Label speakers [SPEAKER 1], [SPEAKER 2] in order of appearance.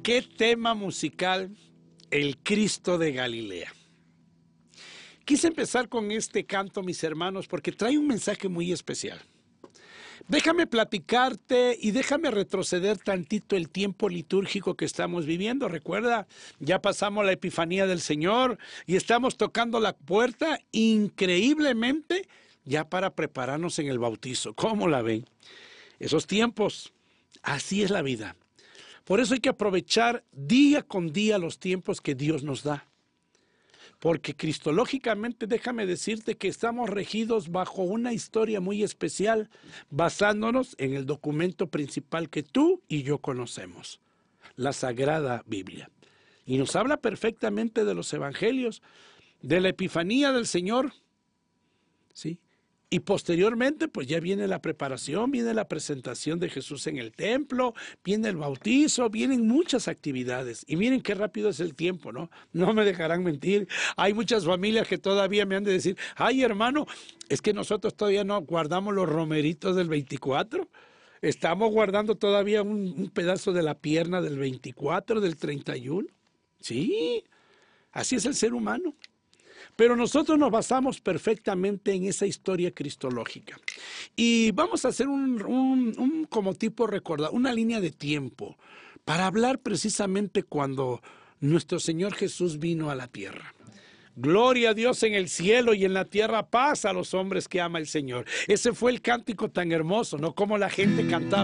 [SPEAKER 1] ¿Qué tema musical? El Cristo de Galilea. Quise empezar con este canto, mis hermanos, porque trae un mensaje muy especial. Déjame platicarte y déjame retroceder tantito el tiempo litúrgico que estamos viviendo. Recuerda, ya pasamos la Epifanía del Señor y estamos tocando la puerta increíblemente ya para prepararnos en el bautizo. ¿Cómo la ven? Esos tiempos, así es la vida. Por eso hay que aprovechar día con día los tiempos que Dios nos da. Porque cristológicamente, déjame decirte que estamos regidos bajo una historia muy especial, basándonos en el documento principal que tú y yo conocemos, la Sagrada Biblia. Y nos habla perfectamente de los evangelios, de la Epifanía del Señor, ¿sí? Y posteriormente, pues ya viene la preparación, viene la presentación de Jesús en el templo, viene el bautizo, vienen muchas actividades. Y miren qué rápido es el tiempo, ¿no? No me dejarán mentir. Hay muchas familias que todavía me han de decir, ay hermano, es que nosotros todavía no guardamos los romeritos del 24. Estamos guardando todavía un pedazo de la pierna del 24, del 31. Sí, así es el ser humano. Pero nosotros nos basamos perfectamente en esa historia cristológica. Y vamos a hacer como tipo recordar, una línea de tiempo para hablar precisamente cuando nuestro Señor Jesús vino a la tierra. Gloria a Dios en el cielo y en la tierra paz a los hombres que ama el Señor. Ese fue el cántico tan hermoso, ¿no? Como la gente cantaba.